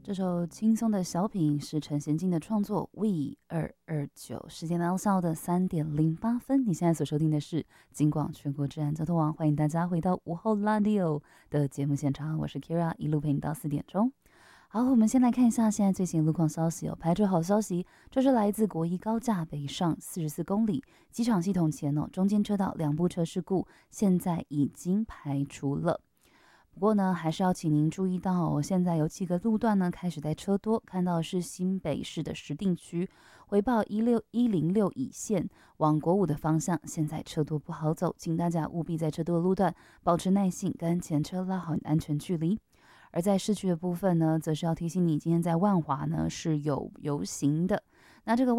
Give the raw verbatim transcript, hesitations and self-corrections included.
这首轻松的小品是陈贤进的创作 We 二二九，时间来到下午的三点零八分。你现在所收听的是金广全国治安交通网，欢迎大家回到午后 Radio 的节目现场，我是 Kira， 一路陪你到四点钟。好，我们先来看一下现在最新路况消息哦。排除好消息，这是来自国一高架北上四十四公里机场系统前哦，中间车道两部车事故，现在已经排除了。不过呢，还是要请您注意到哦，现在有几个路段呢开始在车多，看到是新北市的石碇区回报一六一零六乙线往国五的方向，现在车多不好走，请大家务必在车多的路段保持耐性，跟前车拉好安全距离。而在市区的部分呢，则是要提醒你，今天在万华呢是有游行的，那这个